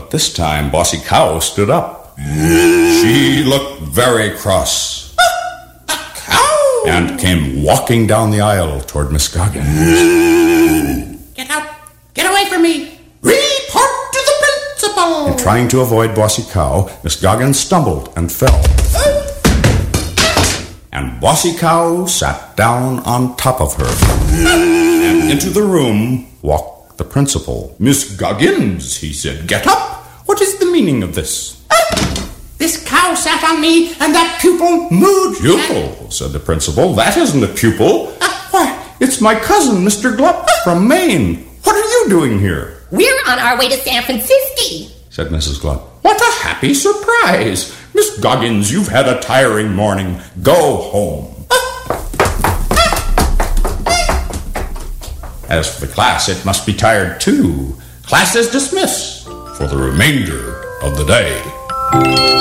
But this time, Bossy Cow stood up. She looked very cross. Cow! And came walking down the aisle toward Miss Goggins. Get out! Get away from me! Report to the principal! And trying to avoid Bossy Cow, Miss Goggins stumbled and fell. And Bossy Cow sat down on top of her. And into the room walked the principal. Miss Goggins, he said, get up! What is the meaning of this? This cow sat on me, and that pupil moved. Pupil, said the principal. That isn't a pupil. Why, it's my cousin, Mr. Glup, from Maine. What are you doing here? We're on our way to San Francisco, said Mrs. Glup. What a happy surprise. Miss Goggins, you've had a tiring morning. Go home. As for the class, it must be tired too. Class is dismissed for the remainder of the day.